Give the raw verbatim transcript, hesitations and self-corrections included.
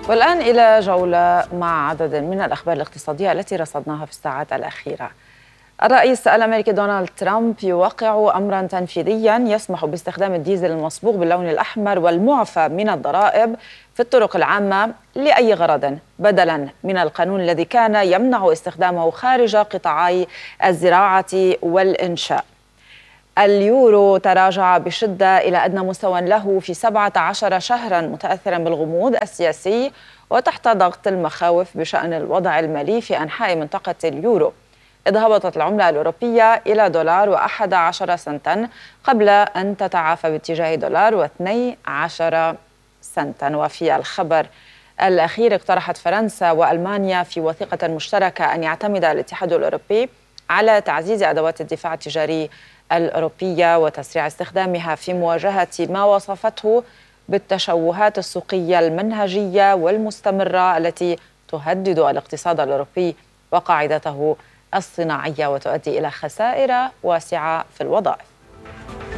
والآن إلى جولة مع عدد من الأخبار الاقتصادية التي رصدناها في الساعات الأخيرة. الرئيس الأمريكي دونالد ترامب يوقع أمرا تنفيذيا يسمح باستخدام الديزل المصبوغ باللون الأحمر والمعفى من الضرائب في الطرق العامة لأي غرض، بدلا من القانون الذي كان يمنع استخدامه خارج قطاعي الزراعة والإنشاء. اليورو تراجع بشدة إلى أدنى مستوى له في سبعة عشر شهرا، متأثرا بالغموض السياسي وتحت ضغط المخاوف بشأن الوضع المالي في أنحاء منطقة اليورو. إذ هبطت العملة الأوروبية إلى دولار وأحد عشر سنتا قبل أن تتعافى باتجاه دولار واثني عشر سنتا. وفي الخبر الأخير، اقترحت فرنسا وألمانيا في وثيقة مشتركة أن يعتمد الاتحاد الأوروبي على تعزيز أدوات الدفاع التجاري الأوروبية وتسريع استخدامها في مواجهة ما وصفته بالتشوهات السوقية المنهجية والمستمرة التي تهدد الاقتصاد الأوروبي وقاعدته الصناعية وتؤدي إلى خسائر واسعة في الوظائف.